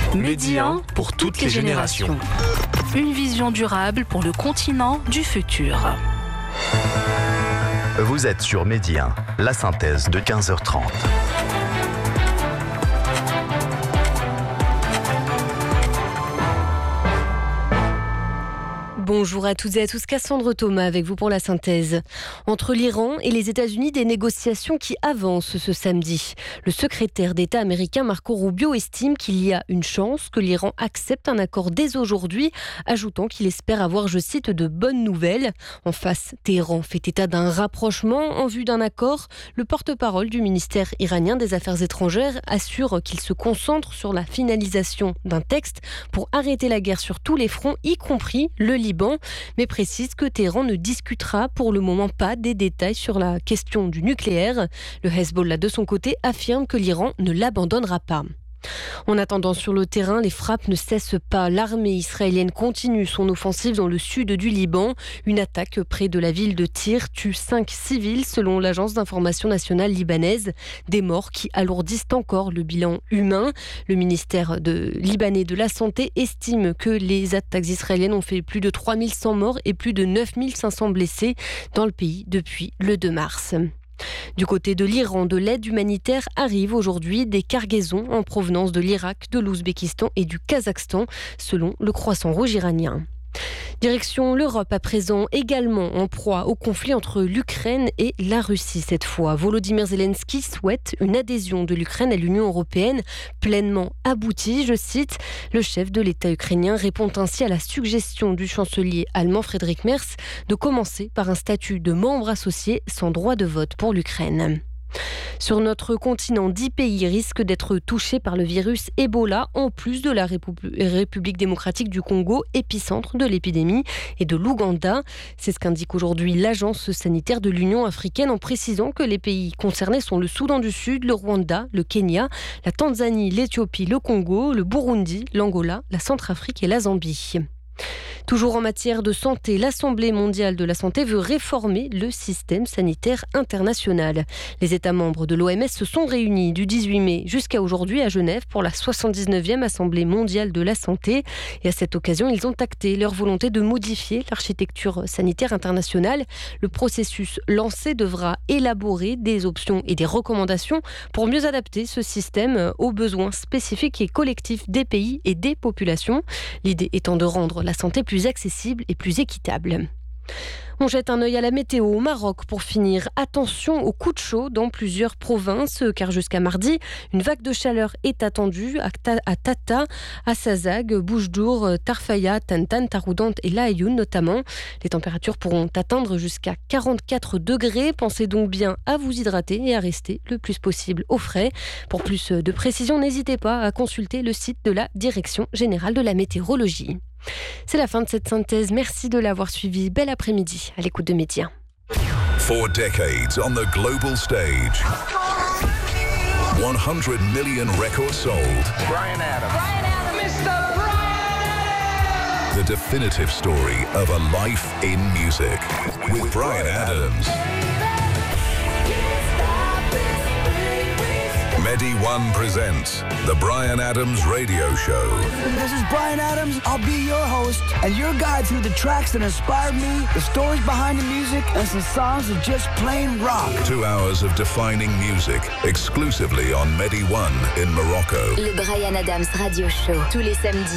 Médian pour toutes les générations. Une vision durable pour le continent du futur. Vous êtes sur Médian, la synthèse de 15h30. Bonjour à toutes et à tous, Cassandre Thomas avec vous pour la synthèse. Entre l'Iran et les États-Unis, des négociations qui avancent ce samedi. Le secrétaire d'État américain Marco Rubio estime qu'il y a une chance que l'Iran accepte un accord dès aujourd'hui, ajoutant qu'il espère avoir, je cite, de bonnes nouvelles. En face, Téhéran fait état d'un rapprochement en vue d'un accord. Le porte-parole du ministère iranien des Affaires étrangères assure qu'il se concentre sur la finalisation d'un texte pour arrêter la guerre sur tous les fronts, y compris le Liban, mais précise que Téhéran ne discutera pour le moment pas des détails sur la question du nucléaire. Le Hezbollah, de son côté, affirme que l'Iran ne l'abandonnera pas. En attendant, sur le terrain, les frappes ne cessent pas. L'armée israélienne continue son offensive dans le sud du Liban. Une attaque près de la ville de Tyr tue 5 civils selon l'agence d'information nationale libanaise. Des morts qui alourdissent encore le bilan humain. Le ministère libanais de la Santé estime que les attaques israéliennes ont fait plus de 3100 morts et plus de 9500 blessés dans le pays depuis le 2 mars. Du côté de l'Iran, de l'aide humanitaire arrive aujourd'hui, des cargaisons en provenance de l'Irak, de l'Ouzbékistan et du Kazakhstan, selon le Croissant Rouge iranien. Direction l'Europe à présent, également en proie au conflit entre l'Ukraine et la Russie cette fois. Volodymyr Zelensky souhaite une adhésion de l'Ukraine à l'Union européenne pleinement aboutie, je cite. Le chef de l'État ukrainien répond ainsi à la suggestion du chancelier allemand Friedrich Merz de commencer par un statut de membre associé sans droit de vote pour l'Ukraine. Sur notre continent, 10 pays risquent d'être touchés par le virus Ebola, en plus de la République démocratique du Congo, épicentre de l'épidémie, et de l'Ouganda. C'est ce qu'indique aujourd'hui l'Agence sanitaire de l'Union africaine, en précisant que les pays concernés sont le Soudan du Sud, le Rwanda, le Kenya, la Tanzanie, l'Éthiopie, le Congo, le Burundi, l'Angola, la Centrafrique et la Zambie. Toujours en matière de santé, l'Assemblée mondiale de la santé veut réformer le système sanitaire international. Les États membres de l'OMS se sont réunis du 18 mai jusqu'à aujourd'hui à Genève pour la 79e Assemblée mondiale de la santé. Et à cette occasion, ils ont acté leur volonté de modifier l'architecture sanitaire internationale. Le processus lancé devra élaborer des options et des recommandations pour mieux adapter ce système aux besoins spécifiques et collectifs des pays et des populations. L'idée étant de rendre la santé plus accessible et plus équitable. On jette un œil à la météo au Maroc pour finir. Attention aux coups de chaud dans plusieurs provinces, car jusqu'à mardi, une vague de chaleur est attendue à Tata, à Sazag, Boujdour, Tarfaya, Tantan, Taroudant et La Ayoun notamment. Les températures pourront atteindre jusqu'à 44 degrés. Pensez donc bien à vous hydrater et à rester le plus possible au frais. Pour plus de précision, n'hésitez pas à consulter le site de la Direction générale de la météorologie. C'est la fin de cette synthèse. Merci de l'avoir suivi. Bel après-midi à l'écoute de Médian. 4 decades on the global stage. 100 million records sold. Bryan Adams. Mr. Bryan Adams. The definitive story of a life in music with Bryan Adams. Medi One presents the Bryan Adams Radio Show. This is Bryan Adams. I'll be your host and your guide through the tracks that inspired me, the stories behind the music, and some songs that just plain rock. 2 hours of defining music exclusively on Medi One in Morocco. Le Bryan Adams Radio Show, tous les samedis